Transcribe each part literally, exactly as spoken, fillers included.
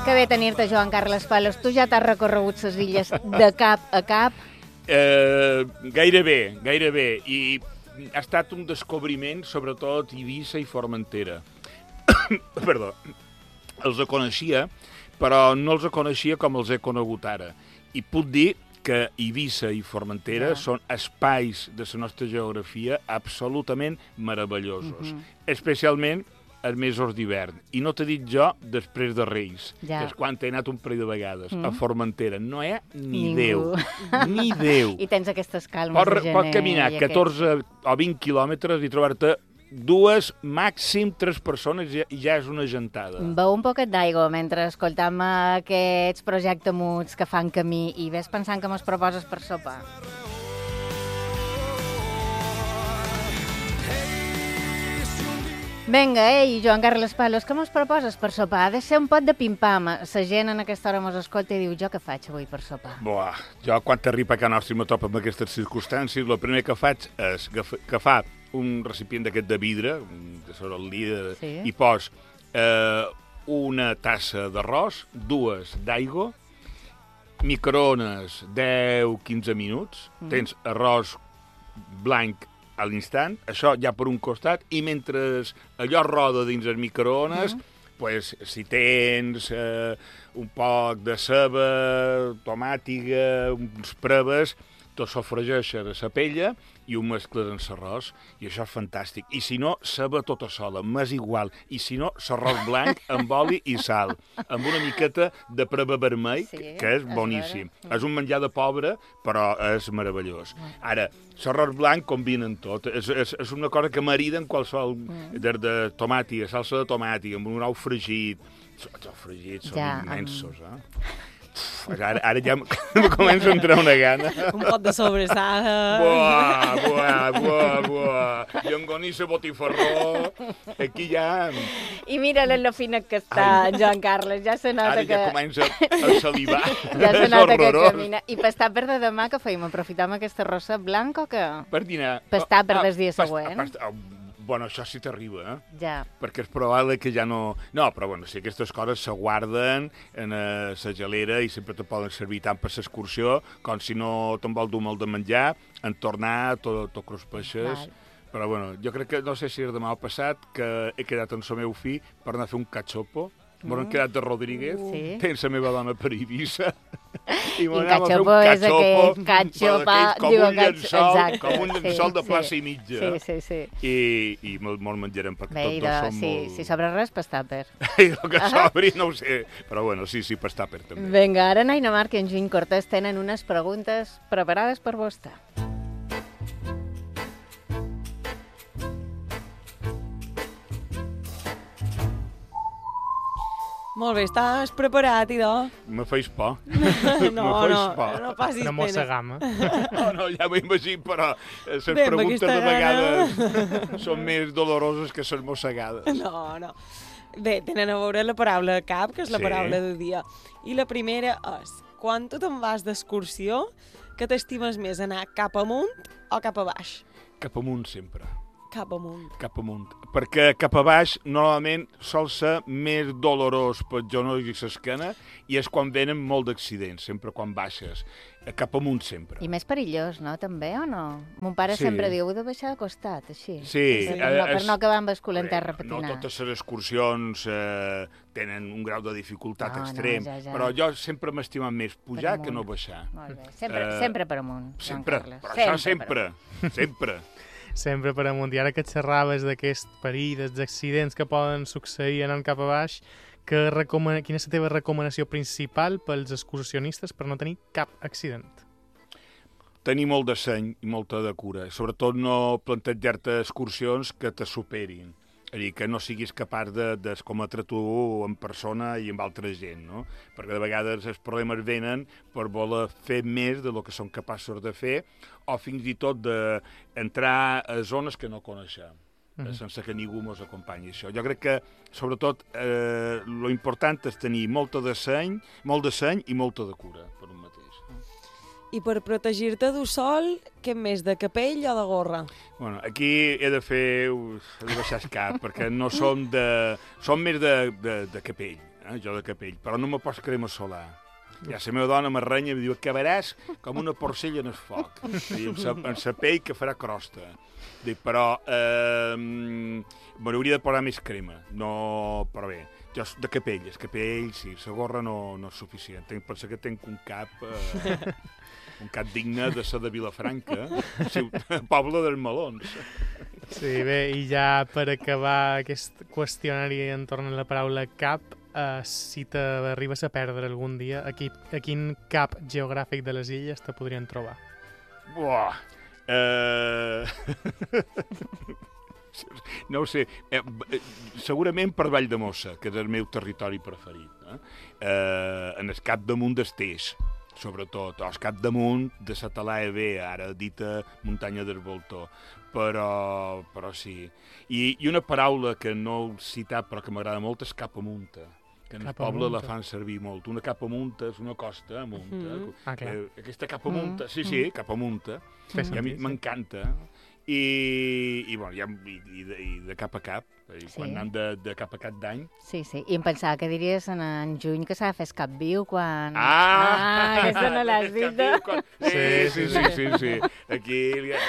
Que bé tenir-te, Joan Carles Palos. Tu ja t'has recorregut les illes de cap a cap? Eh, gairebé, gairebé. I ha estat un descobriment, sobretot Eivissa i Formentera. Perdó. Els coneixia, però no els coneixia com els he conegut ara. I puc dir que Eivissa i Formentera yeah. són espais de la nostra geografia absolutament meravellosos. Mm-hmm. Especialment els mesos d'hivern. I no t'he dit jo després de Reis, ja. que és quan he anat un parell de vegades. Mm. A Formentera no hi ha ni Ningú. Déu. Ni Déu. I tens aquestes calmes pot, de gener. Pot caminar catorze aquest... o vint quilòmetres i trobar-te dues, màxim tres persones i ja, ja és una gentada. Beu un poquet d'aigua mentre escoltam aquests projectamuts que fan camí i ves pensant que mos proposes per sopar. Vinga, ei, Joan Carles Palos, què mos proposes per sopar? Ha de ser un pot de pim-pam. La gent en aquesta hora mos escolta i diu, jo què faig avui per sopar? Buah, jo quan t'arriba a casa nostra i me topa amb aquestes circumstàncies, el primer que faig és agafar un recipient d'aquest de vidre, de sobre el líder, sí. i pos eh, una tassa d'arròs, dues d'aigua, microones deu a quinze minuts, mm. tens arròs blanc a l'instant, això ja per un costat, i mentre allò roda dins el microones, mm. pues, si tens eh, un poc de ceba, tomàtiga, uns preves, tot sofregeixes a la pella i ho mescles en l'arròs, i això és fantàstic. I si no, ceba tota sola, m'és igual. I si no, l'arròs blanc amb oli i sal, amb una miqueta de preve vermell, sí, que és boníssim. És, és un menjar de pobre, però és meravellós. Ara, l'arròs blanc combinen tot. És, és, és una cosa que mariden qualsevol mm. de, de tomàtiga, salsa de tomàtiga, amb un ou fregit. Els ous fregits són ja, immensos, eh? Ara, ara ja me comença a entrar una gana. Un pot de sobressada. Buah, buah, buah, buah. Llonganissa, botifarró. Aquí ja... I mira lo fina que està, Ai. Joan Carles. Ja se nota ara que... Ara ja comença a salivar. Ja se nota que camina. I per estar per de demà, què feim? Aprofitam aquesta rossa blanca o què? Per dinar. Per estar per ah, des dia següent. Bueno, això sí t'arriba, eh? Ja. Perquè és probable que ja no... No, però bueno, si aquestes coses se guarden en la gelera i sempre te poden servir tant per l'excursió com si no te'n vol dur molt de menjar, en tornar, tot, tot cruspeixes. Val. Però bueno, jo crec que, no sé si és demà o passat, que he quedat amb el meu fill per anar a fer un cachopo. Mm. M'ho han quedat de Rodríguez, uh. sí. tens la meva dona per Eivissa. I m'ho anàvem a fer un cachopo, cachopa, com diu, un llençol, exacte, com un llençol sí, de plaça sí, i mitja. Sí, sí, sí. I, i me'l menjarem, perquè Bé, tots dos som sí, molt... Si sobra res, pas tàper. I el que sobri, no ho sé. Però bueno, sí, sí, pas tàper també. Vinga, ara Naina Marc i en Joan Cortés tenen unes preguntes preparades per vostè. Molt bé, estàs preparat, idò? Me feis por. No, no, no passis pena. No mossa gama. No, no, ja m'ho imagino, però les preguntes de vegades són més doloroses que les mossegades. No, no. Bé, tenen a veure la paraula cap, que és la sí. paraula del dia. I la primera és, quan tu te'n vas d'excursió, que t'estimes més, anar cap amunt o cap a baix? Cap amunt sempre. Cap amunt. Cap amunt. Perquè cap a baix normalment sol ser més dolorós pel genoll i l'esquena i és quan venen molt d'accidents, sempre quan baixes. Cap amunt sempre. I més perillós, no? També, o no? Mon pare sí. sempre diu, heu de baixar de costat, així. Sí. Per, no, per no acabar amb basculant terra patinant. patinar. No totes les excursions eh, tenen un grau de dificultat no, extrem, no, ja, ja. però jo sempre m'estimo més pujar que no baixar. Molt bé. Sempre, uh, sempre per amunt, sempre, Joan Carles. Però sempre, això sempre, sempre. Sempre per amunt. I ara que et xerraves d'aquest perill, dels accidents que poden succeir anant cap a baix, que recomana... quina és la teva recomanació principal pels excursionistes per no tenir cap accident? Tenir molt de seny i molta de cura. Sobretot no plantejar-te excursions que te superin. És a dir, que no siguis capaç d'escometre tu en persona i amb altra gent, no? Perquè de vegades els problemes venen per voler fer més de lo que són capaços de fer o fins i tot d'entrar a zones que no coneixem, mm-hmm. sense que ningú ens acompanyi. Això. Jo crec que, sobretot, eh, lo important és tenir molta de seny, molt de seny i molta de cura per un mateix. I per protegir-te du sol, què més, de capell o de gorra? Bueno, aquí he de fer... He de baixar el cap, perquè no som de... Som més de, de, de capell, eh? Jo de capell, però no me pots crema solar. Ja la meva dona m'arrenya i em diu que acabaràs com una porcella en el foc. I amb sa, amb sa pell que farà crosta. Dic, però... Eh, me n'hauria de posar més crema. No... Però bé, jo de capell, el capell, sí, la gorra no, no és suficient. Tenc, penso que tenc un cap... Eh, un cap digne de ser de Vilafranca, poble dels melons. Sí, bé, i ja per acabar aquest qüestionari entorn a la paraula cap, eh, si t'arribes a perdre algun dia, aquí, a quin cap geogràfic de les illes te podrien trobar? Buah! Eh... No ho sé, eh, segurament per Valldemossa, que és el meu territori preferit, eh? Eh, en el cap damunt d'Estès, sobretot, o el capdamunt de la Talaia B, ara dita muntanya del Voltor, però, però sí. I, I una paraula que no he citat però que m'agrada molt és capamunta, que en el poble la fan servir molt. Una capamunta és una costa amunta. Mm. Ah, eh, aquesta capamunta, mm. sí, sí, capamunta, mm. i a mi m'encanta. I, i, bueno, ja, i, i, de, i de cap a cap, sí. Quan anem de, de cap a cap d'any. Sí, sí, i em pensava que diries en, en juny que s'ha de fer cap viu quan... Ah! Ah, aquesta no l'has dit. Quan... Sí, sí, sí, sí, sí. Aquí li ha,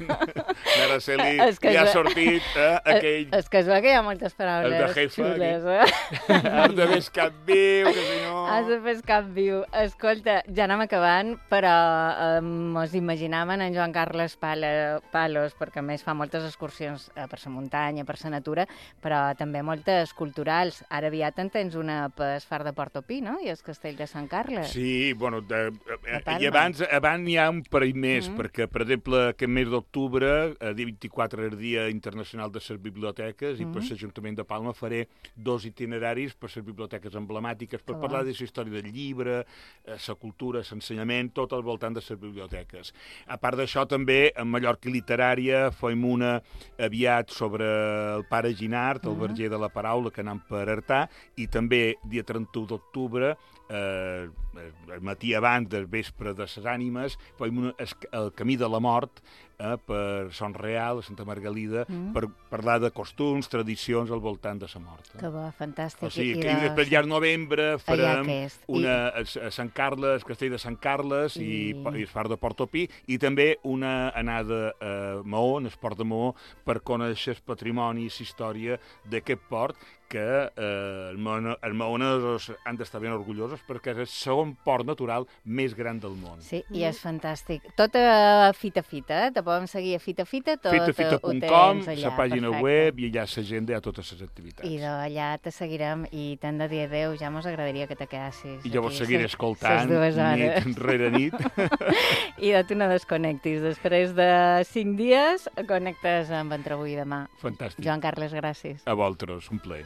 Araceli, li ha sortit eh, aquell... És que es veu que hi ha moltes paraules el de jefa, xules, eh? Has de fer cap viu, que si no... Has de fer cap viu. Escolta, ja anem acabant, però eh, mos imaginaven en Joan Carles Pala, Palos, perquè a més fa moltes excursions eh, per la muntanya, per la natura, però també moltes culturals. Ara aviat en tens una per el far de Portopí, no? I el castell de Sant Carles. Sí, bueno, de, eh, i abans, abans n'hi ha un parell més, mm. perquè, per exemple, aquest mes d'octubre, el dia vint-i-quatre, el Dia Internacional de les Biblioteques, mm. i per l'Ajuntament de Palma faré dos itineraris per les biblioteques emblemàtiques, per oh, parlar de la història del llibre, la cultura, l'ensenyament, tot al voltant de les biblioteques. A part d'això, també, en Mallorca Literària, fem una aviat sobre el pare Ginard, el uh-huh. verger de la paraula, que anem per Artà, i també, dia trenta-u d'octubre, eh, el matí abans del vespre de les ànimes, fem una, el camí de la mort, eh, per Son Real, a Santa Margalida, mm. per parlar de costums, tradicions al voltant de la mort. Eh? Que bo, fantàstic. O sigui, I que de... després ja al novembre farem una I... a Sant Carles, Castell de Sant Carles i, I... i el far de Portopí, i també una anada a Maó, en el port de Maó, per conèixer el patrimoni i la història d'aquest port, que eh, els maonesos han d'estar ben orgullosos perquè és el segon port natural més gran del món. Sí, i és fantàstic. Tot a Fita Fita, eh? Te podem seguir a Fita Fita, tot fita fita punt com, la pàgina perfecte. Web, i allà l'agenda, hi ha totes les activitats. I d'allà te seguirem, i t'hem de dir adéu, ja mos agradaria que te quedassis. I jo vos seguiré escoltant nit rere nit. I de tu no desconnectis. Després de cinc dies, connectes amb Entre avui i demà. Fantàstic. Joan Carles, gràcies. A vosaltres, un plaer.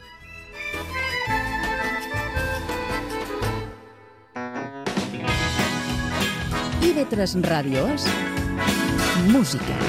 I ve tres Ràdios, música.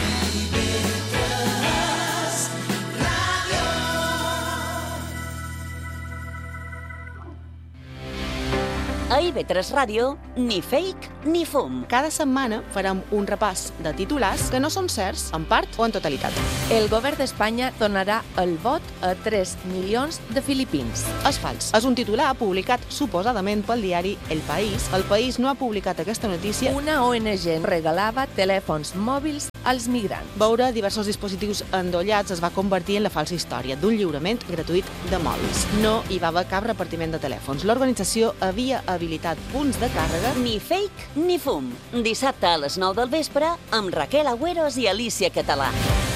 A I V tres Ràdio, ni fake ni fum. Cada setmana farem un repàs de titulars que no són certs, en part o en totalitat. El govern d'Espanya donarà el vot a tres milions de filipins. És fals. És un titular publicat suposadament pel diari El País. El País no ha publicat aquesta notícia. Una O N G regalava telèfons mòbils als migrants. Veure diversos dispositius endollats es va convertir en la falsa història d'un lliurament gratuït de mòbils. No hi va haver cap repartiment de telèfons. L'organització havia habilitat punts de càrrega. Ni fake ni fum. Dissabte a les nou del vespre amb Raquel Agüeros i Alicia Català.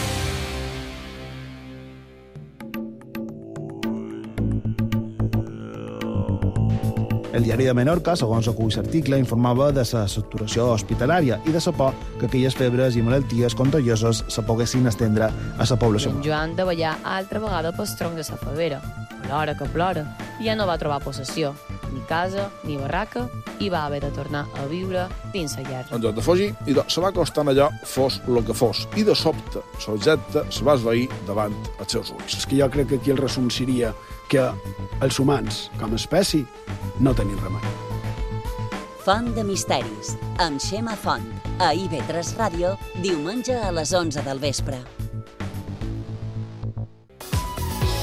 El diari de Menorca, segons acull l'article, informava de la saturació hospitalària i de la por que aquelles febres i malalties contagioses se poguessin estendre a la població. En Joan de ballar altra vegada pel tronc de la favera. Plora que plora. Ja no va trobar possessió, ni casa, ni barraca, i va haver de tornar a viure dins la guerra. En lloc de fugir, idò, se va acostant allò, fos el que fos, i de sobte, l'objecte se va esvair davant els seus ulls. És que jo crec que aquí el resum seria que els humans, com a espècie, no tenim remei. Font de misteris, amb Xema Font, a I V tres Ràdio, diumenge a les onze del vespre.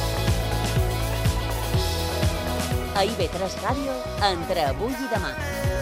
A I V tres Ràdio, entre avui i demà.